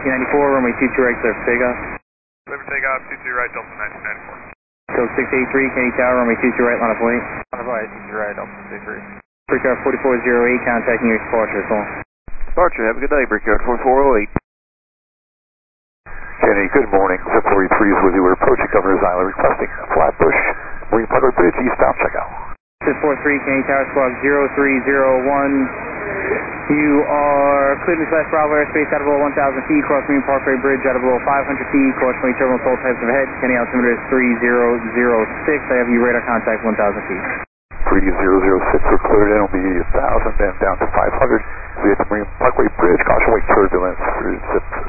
1994, runway 22 right, clear for takeoff. Clear for takeoff, 22 right, Delta 1994. So 683, Kennedy Tower, runway 22 right, line of flight. Line of flight, 22 right, Delta 63. Brickyard 4408, contacting your departure as well. Departure, have a good day, Brickyard 4408. Kennedy, good morning. 743 is with you. We're approaching Governor's Island, requesting Flatbush, Marine Parkway Bridge, eastbound checkout. 643, Kennedy Tower, squawk 0301. You are cleared to slash Bravo airspace out of below 1,000 feet, cross Marine Parkway Bridge out of below 500 feet, cautionary turbulence, all types of head. Kennedy altimeter is 3006. I have you radar contact 1,000 feet. 3006, we're cleared in, will be 1,000, then down to 500. We hit the Marine Parkway Bridge, caution wake turbulence through zip